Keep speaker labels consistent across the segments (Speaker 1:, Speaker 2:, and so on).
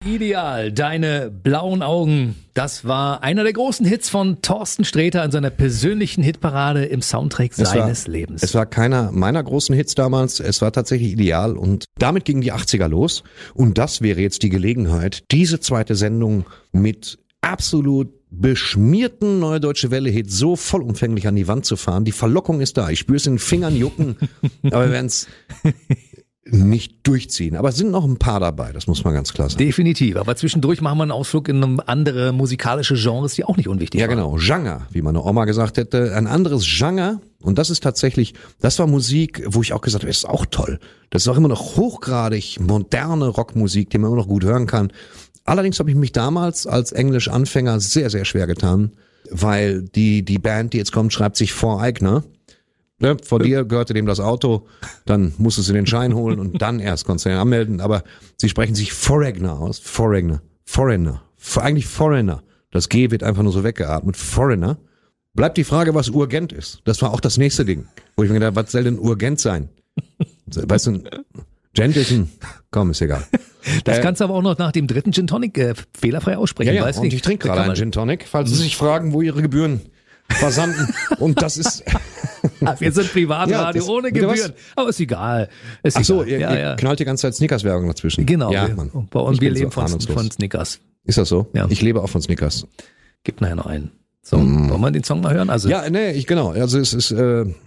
Speaker 1: Ideal, deine blauen Augen. Das war einer der großen Hits von Thorsten Sträter in seiner persönlichen Hitparade im Soundtrack seines Lebens.
Speaker 2: Es war keiner meiner großen Hits damals. Es war tatsächlich Ideal und damit gingen die 80er los. Und das wäre jetzt die Gelegenheit, diese zweite Sendung mit absolut beschmierten Neue Deutsche Welle-Hit so vollumfänglich an die Wand zu fahren. Die Verlockung ist da. Ich spüre es in den Fingern jucken, aber wir werden es nicht durchziehen. Aber es sind noch ein paar dabei, das muss man ganz klar sagen.
Speaker 1: Definitiv, aber zwischendurch machen wir einen Ausflug in andere musikalische Genres, die auch nicht unwichtig waren.
Speaker 2: Ja genau, Genre, wie meine Oma gesagt hätte, ein anderes Genre. Und das ist tatsächlich, das war Musik, wo ich auch gesagt habe, das ist auch toll. Das ist auch immer noch hochgradig moderne Rockmusik, die man immer noch gut hören kann. Allerdings habe ich mich damals als Englisch-Anfänger sehr, sehr schwer getan, weil die Band, die jetzt kommt, schreibt sich Voreigner. Ne, vor dir gehörte dem das Auto, dann musstest du den Schein holen und dann erst konntest du den anmelden. Aber sie sprechen sich Foreigner aus. Foreigner. Eigentlich Foreigner. Das G wird einfach nur so weggeatmet. Foreigner. Bleibt die Frage, was Urgent ist. Das war auch das nächste Ding. Wo ich mir gedacht, was soll denn Urgent sein? Weißt du, Gent ist komm, ist egal.
Speaker 1: Das kannst du aber auch noch nach dem dritten Gin Tonic fehlerfrei aussprechen.
Speaker 2: Ja,
Speaker 1: Weiß
Speaker 2: und
Speaker 1: nicht.
Speaker 2: ich trinke gerade einen Gin Tonic, falls Sie sich fragen, wo Ihre Gebühren versanden. Und das ist...
Speaker 1: Wir sind Privatradio
Speaker 2: Ja,
Speaker 1: ohne
Speaker 2: bitte was?
Speaker 1: Gebühren. Aber ist egal.
Speaker 2: Ach so, ihr knallt die ganze Zeit Snickers-Werbung dazwischen.
Speaker 1: Genau.
Speaker 2: Ja,
Speaker 1: wir,
Speaker 2: Mann.
Speaker 1: bei uns,
Speaker 2: Ich
Speaker 1: wir
Speaker 2: bin
Speaker 1: leben
Speaker 2: so
Speaker 1: von
Speaker 2: ahnungslos.
Speaker 1: Snickers.
Speaker 2: Ist das so?
Speaker 1: Ja.
Speaker 2: Ich lebe auch von Snickers.
Speaker 1: Gibt nachher noch einen. So, wollen wir den Song mal hören? Also,
Speaker 2: Ja, nee, genau. Also es ist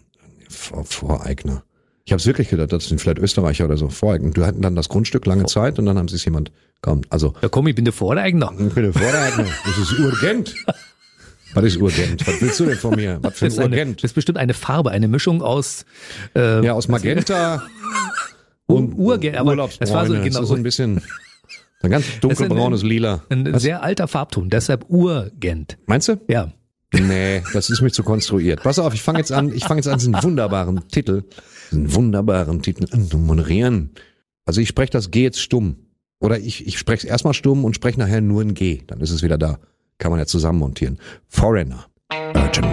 Speaker 2: Voreigner. Ich habe es wirklich gedacht, das sind vielleicht Österreicher oder so. Voreigner. Du hatten dann das Grundstück lange Zeit und dann haben sie es jemand, also
Speaker 1: ja komm, ich bin der Voreigner.
Speaker 2: ich bin der Voreigner. Das ist Urgent. Was ist Urgent? Was willst du denn von mir? Was für ein Urgent?
Speaker 1: Das ist bestimmt eine Farbe, eine Mischung aus
Speaker 2: Ja, aus Magenta und
Speaker 1: Urgent. Aber das war so,
Speaker 2: Urlaubsbräune.
Speaker 1: genau,
Speaker 2: Das ist so ein bisschen ein ganz dunkelbraunes Lila.
Speaker 1: ein sehr alter Farbton, deshalb Urgent.
Speaker 2: Meinst du?
Speaker 1: Ja.
Speaker 2: Nee, das ist mir zu konstruiert. Pass auf, ich fange jetzt an, diesen wunderbaren Titel an zu moderieren. Also ich spreche das G jetzt stumm. Oder ich spreche es erstmal stumm und spreche nachher nur ein G. Dann ist es wieder da. Kann man ja zusammen montieren. Foreigner.